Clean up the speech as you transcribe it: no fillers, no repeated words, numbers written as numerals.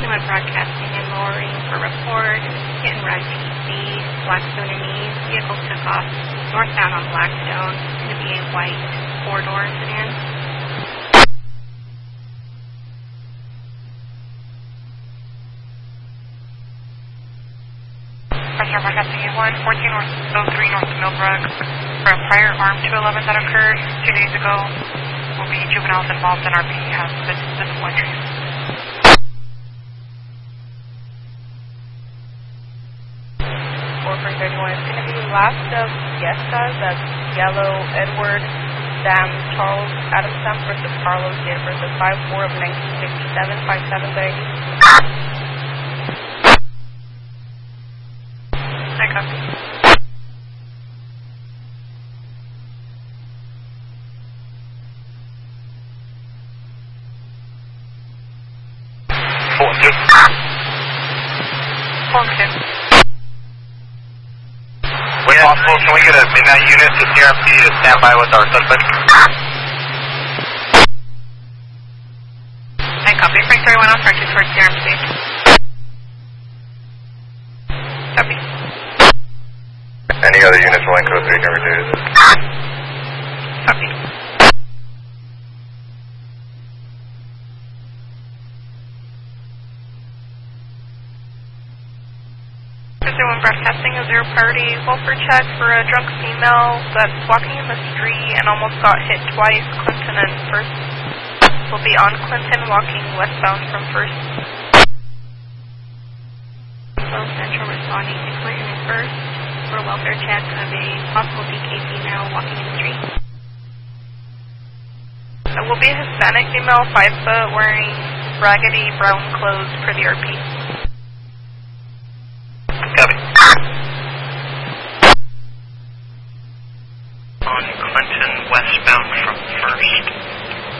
31 broadcasting and lowering for report. Hit and run PC, Blackstone and East. Vehicle took off northbound on Blackstone. It's going to be a white four-door sedan. Passenger broadcasting A1, 14 North 03 North Millbrook. For a prior armed 211 that occurred 2 days ago, will be juveniles involved in RP has visible entries. For 31, it's going to be last of Fiestas, that's Yellow, Edward, Sam, Charles, Adam Sam versus Carlos, date versus 5/4 of 1957, 5730. I copy. Fulton. When possible, can we get a midnight unit to CRP to stand by with our suspect? I copy. Frank 31 on Frank towards CRMC. Copy. Any other units rolling code 3 can reduce. Copy. Everyone broadcasting a zero priority welfare check for a drunk female that's walking in the street and almost got hit twice. Clinton and First will be on Clinton walking westbound from First. South Central responding to Clinton and First for a welfare check of a possible DK female walking in the street. It will be a Hispanic female, 5 foot, wearing raggedy brown clothes per the RP. Copy. On Clinton, westbound from First.